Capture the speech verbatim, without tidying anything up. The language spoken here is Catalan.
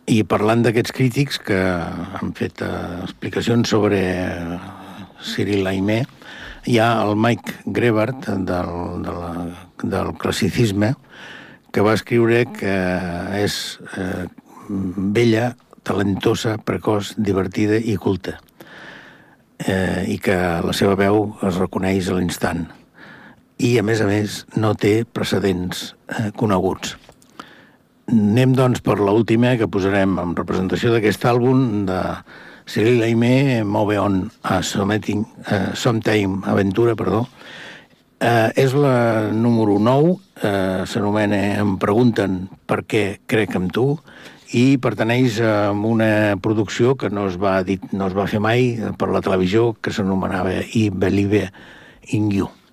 I parlant d'aquests crítics que han fet uh, explicacions sobre Cyril Aimé, hi ha el Mike Grebart del, de la, del classicisme, que va escriure que és eh, bella, talentosa, precoç, divertida i culta, eh, i que la seva veu es reconeix a l'instant. I, a més a més, no té precedents eh, coneguts. Anem, doncs, per l'última que posarem en representació d'aquest àlbum de Cyril Aimé, Move On a Sometting, uh, Sometime Aventura, perdó. Uh, és la número nou, uh, s'anomena Em pregunten per què crec en tu, i pertaneix a una producció que no es va, dir, no es va fer mai per la televisió, que s'anomenava I Believe in You.